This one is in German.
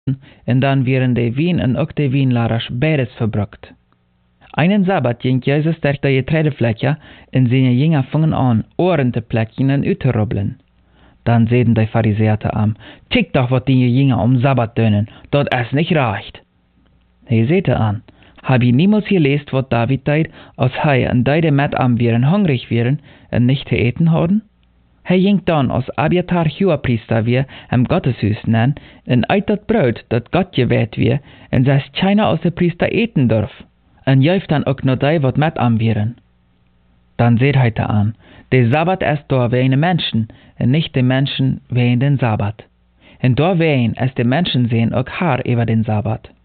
en dan wären de wien en ook de wienladers beides verbrukt. Einen Sabbat ging Jezus durch de getreidefläche en seine Jünger fingen an, Ohren te plekken en uit te robbelen. Dan zeiden de Pharisäer te hem, kijk doch wat die Jünger Sabbat doen, dat is nicht recht. Hij zei te aan, hab je niemals geleest wat David deed, als hij en de met hem wären hungrig wären en nicht te eten hadden? Hij ging dan als Abiatar Hohepriester weer hem Gotteshuis nen en uit dat brood dat God geweiht weer en zes keiner als de priester eten durf. En juist dan ook naar die wat met hem wären. Dan zei hij te aan, de Sabbat is door wegen Menschen en nicht de Menschen wegen den Sabbat. En door wegen is de Menschen sehen ook haar über den Sabbat.